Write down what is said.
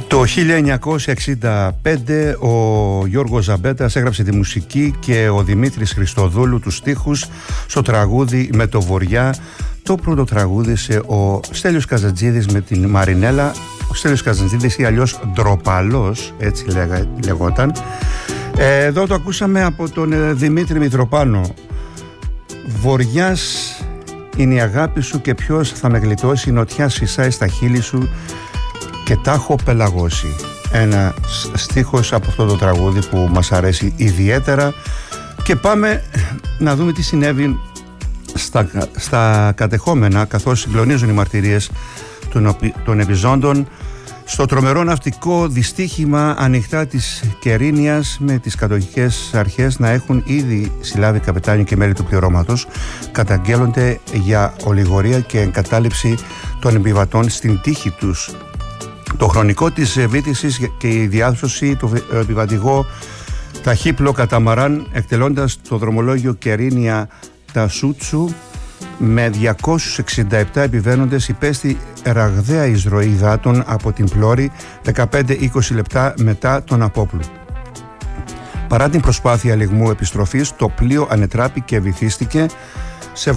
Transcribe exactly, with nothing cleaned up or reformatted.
Το χίλια εννιακόσια εξήντα πέντε ο Γιώργος Ζαμπέτας έγραψε τη μουσική και ο Δημήτρης Χριστοδούλου τους στίχους στο τραγούδι «Με το Βοριά». Το πρώτο τραγούδισε ο Στέλιος Καζαντζίδης με την Μαρινέλα. Ο Στέλιος Καζαντζίδης ή αλλιώς Ντροπαλός, έτσι λέγα, λεγόταν. Ε, εδώ το ακούσαμε από τον Δημήτρη Μητροπάνο. «Βοριάς είναι η αγάπη σου και ποιος θα με γλιτώσει, νοτιά σφυσάει στα χείλη σου και τα έχω πελαγώσει». Ένα στίχος από αυτό το τραγούδι που μας αρέσει ιδιαίτερα. Και πάμε να δούμε τι συνέβη στα, στα κατεχόμενα, καθώς συγκλονίζουν οι μαρτυρίες των, των επιζώντων στο τρομερό ναυτικό δυστύχημα ανοιχτά της Κερίνιας, με τις κατοχικές αρχές να έχουν ήδη συλλάβει καπετάνιο και μέλη του πληρώματος. Καταγγέλλονται για ολιγορία και εγκατάλειψη των επιβατών στην τύχη τους. Το χρονικό της βύτησης και η διάσωση του επιβατηγό ταχύπλο καταμαράν, εκτελώντας το δρομολόγιο Κερίνια Τασούτσου με διακόσιους εξήντα επτά επιβαίνοντες, υπέστη ραγδαία εισρωή υδάτων από την πλώρη δεκαπέντε με είκοσι λεπτά μετά τον απόπλου. Παρά την προσπάθεια λιγμού επιστροφής, το πλοίο ανετράπη και βυθίστηκε